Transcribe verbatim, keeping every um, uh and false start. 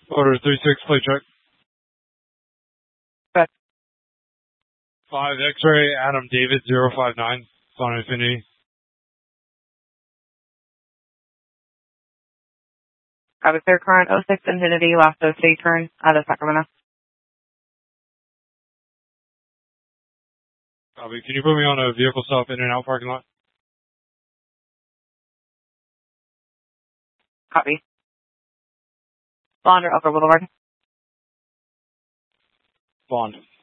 Order three six, play check. Good. five X-ray, Adam David, zero five nine, on Infinity. Have a clear current, oh six Infinity, last O C turn out of Sacramento. Copy. Can you put me on a vehicle stop in and out parking lot? Copy. Bond or Upper Boulevard? Bond.